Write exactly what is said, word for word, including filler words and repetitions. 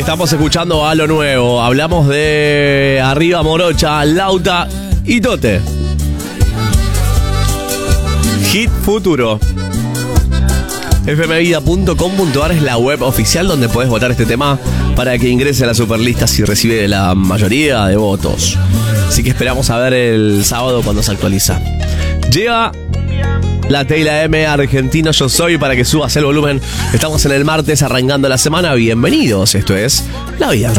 Estamos escuchando a lo nuevo. Hablamos de Arriba Morocha, Lauta y Tote. Hit Futuro. F M vida punto com punto a r es la web oficial donde podés votar este tema para que ingrese a la superlista si recibe la mayoría de votos. Así que esperamos a ver el sábado cuando se actualiza. Llega la Tela M, Argentino Yo Soy, para que subas el volumen. Estamos en el martes arrancando la semana. Bienvenidos, esto es La Vida.